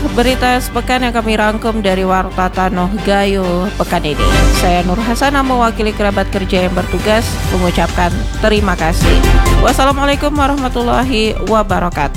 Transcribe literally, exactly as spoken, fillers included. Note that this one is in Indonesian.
berita sepekan yang kami rangkum dari Warta Tanoh Gayo pekan ini. Saya Nur Hasanah mewakili kerabat kerja yang bertugas mengucapkan terima kasih. Wassalamualaikum warahmatullahi wabarakatuh.